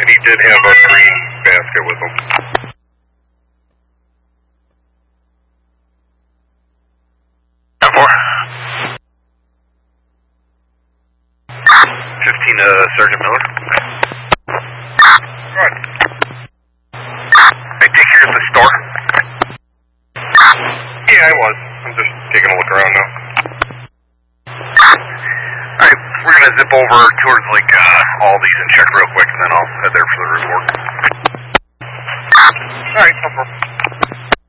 And he did have a green basket with him. Four. 15 Sergeant Miller. Good. I take care of the store. Yeah, I was. I'm just taking a look around now. Alright, we're gonna zip over towards like Aldi's and check real quick, and then I'll head there for the report. Alright, no problem.